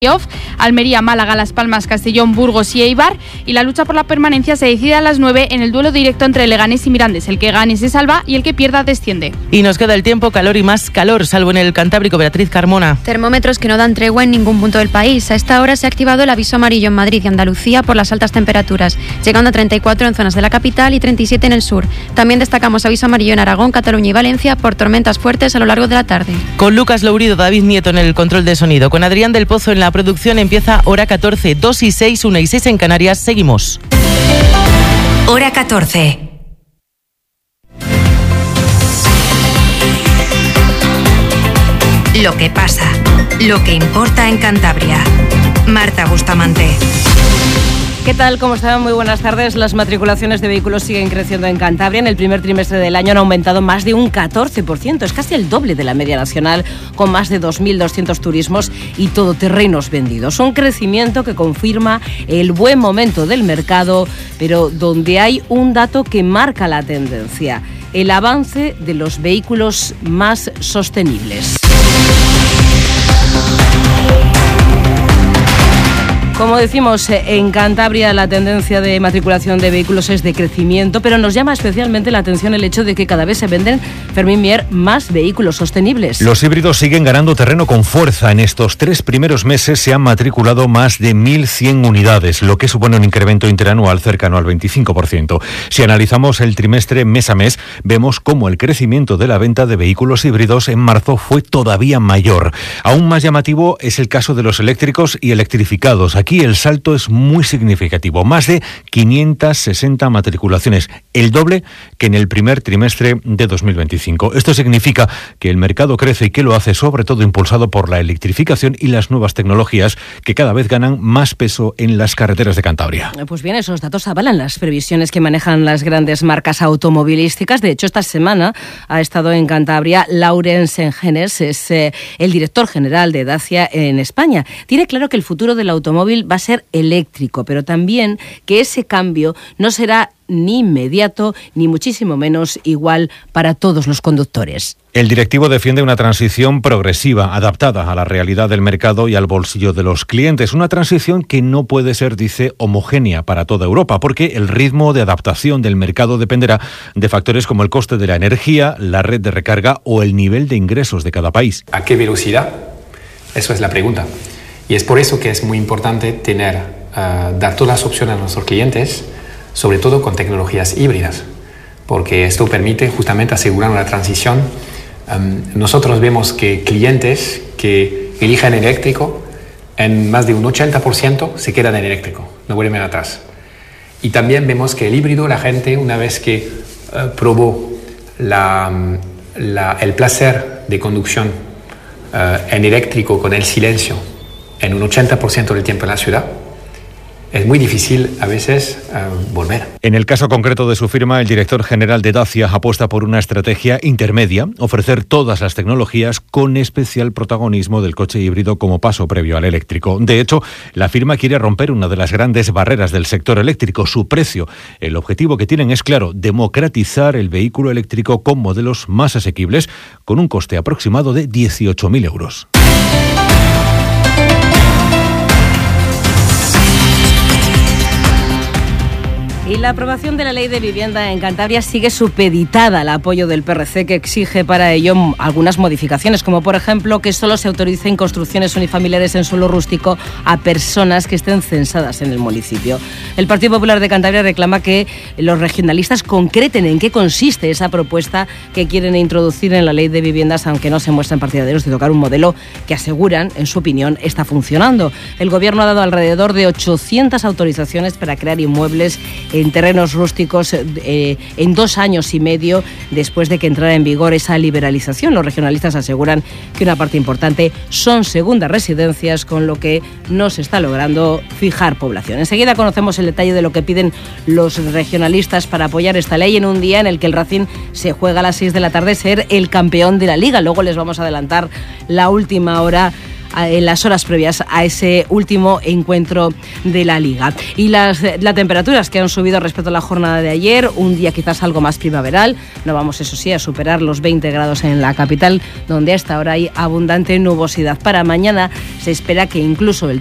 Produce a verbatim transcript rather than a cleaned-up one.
Almería, Málaga, Las Palmas, Castellón, Burgos y Eibar, y la lucha por la permanencia se decide a las nueve en el duelo directo entre Leganés y Mirandés. El que gane se salva y el que pierda desciende. Y nos queda el tiempo, calor y más calor, salvo en el Cantábrico. Beatriz Carmona. Termómetros que no dan tregua en ningún punto del país. A esta hora se ha activado el aviso amarillo en Madrid y Andalucía por las altas temperaturas, llegando a treinta y cuatro en zonas de la capital y treinta y siete en el sur. También destacamos aviso amarillo en Aragón, Cataluña y Valencia por tormentas fuertes a lo largo de la tarde. Con Lucas Lourido, David Nieto en el control de sonido, con Adrián del Pozo en la producción, empieza Hora catorce, dos y seis, una y seis en Canarias. Seguimos. Hora catorce. Lo que pasa, lo que importa en Cantabria. Marta Bustamante. ¿Qué tal? ¿Cómo están? Muy buenas tardes. Las matriculaciones de vehículos siguen creciendo en Cantabria. En el primer trimestre del año han aumentado más de un catorce por ciento. Es casi el doble de la media nacional, con más de dos mil doscientos turismos y todoterrenos vendidos. Un crecimiento que confirma el buen momento del mercado, pero donde hay un dato que marca la tendencia: el avance de los vehículos más sostenibles. Como decimos, en Cantabria la tendencia de matriculación de vehículos es de crecimiento, pero nos llama especialmente la atención el hecho de que cada vez se venden, Fermín Mier, más vehículos sostenibles. Los híbridos siguen ganando terreno con fuerza. En estos tres primeros meses se han matriculado más de mil cien unidades, lo que supone un incremento interanual cercano al veinticinco por ciento. Si analizamos el trimestre mes a mes, vemos cómo el crecimiento de la venta de vehículos híbridos en marzo fue todavía mayor. Aún más llamativo es el caso de los eléctricos y electrificados. Aquí el salto es muy significativo, más de quinientas sesenta matriculaciones, el doble que en el primer trimestre de dos mil veinticinco. Esto significa que el mercado crece y que lo hace sobre todo impulsado por la electrificación y las nuevas tecnologías que cada vez ganan más peso en las carreteras de Cantabria. Pues bien, esos datos avalan las previsiones que manejan las grandes marcas automovilísticas. De hecho, esta semana ha estado en Cantabria Laurens Engenes, es eh, el director general de Dacia en España. Tiene claro que el futuro del automóvil va a ser eléctrico, pero también que ese cambio no será ni inmediato ni muchísimo menos igual para todos los conductores. El directivo defiende una transición progresiva, adaptada a la realidad del mercado y al bolsillo de los clientes. Una transición que no puede ser, dice, homogénea para toda Europa, porque el ritmo de adaptación del mercado dependerá de factores como el coste de la energía, la red de recarga o el nivel de ingresos de cada país. ¿A qué velocidad? Eso es la pregunta. Y es por eso que es muy importante tener, uh, dar todas las opciones a nuestros clientes, sobre todo con tecnologías híbridas, porque esto permite justamente asegurar una transición. Um, nosotros vemos que clientes que eligen eléctrico, en más de un ochenta por ciento se quedan en eléctrico, no vuelven atrás. Y también vemos que el híbrido, la gente, una vez que uh, probó la, la, el placer de conducción uh, en eléctrico con el silencio, en un ochenta por ciento del tiempo en la ciudad, es muy difícil a veces uh, volver. En el caso concreto de su firma, el director general de Dacia apuesta por una estrategia intermedia, ofrecer todas las tecnologías con especial protagonismo del coche híbrido como paso previo al eléctrico. De hecho, la firma quiere romper una de las grandes barreras del sector eléctrico, su precio. El objetivo que tienen es claro: democratizar el vehículo eléctrico con modelos más asequibles, con un coste aproximado de dieciocho mil euros. Y la aprobación de la Ley de Vivienda en Cantabria sigue supeditada al apoyo del P R C, que exige para ello algunas modificaciones, como por ejemplo que solo se autoricen construcciones unifamiliares en suelo rústico a personas que estén censadas en el municipio. El Partido Popular de Cantabria reclama que los regionalistas concreten en qué consiste esa propuesta que quieren introducir en la Ley de Viviendas, aunque no se muestran partidarios de tocar un modelo que aseguran, en su opinión, está funcionando. El Gobierno ha dado alrededor de ochocientas autorizaciones para crear inmuebles en terrenos rústicos eh, en dos años y medio después de que entrara en vigor esa liberalización. Los regionalistas aseguran que una parte importante son segundas residencias, con lo que no se está logrando fijar población. Enseguida conocemos el detalle de lo que piden los regionalistas para apoyar esta ley en un día en el que el Racing se juega a las seis de la tarde ser el campeón de la Liga. Luego les vamos a adelantar la última hora en las horas previas a ese último encuentro de la Liga. Y las, las temperaturas que han subido respecto a la jornada de ayer, un día quizás algo más primaveral, no vamos eso sí a superar los veinte grados en la capital, donde hasta ahora hay abundante nubosidad. Para mañana se espera que incluso el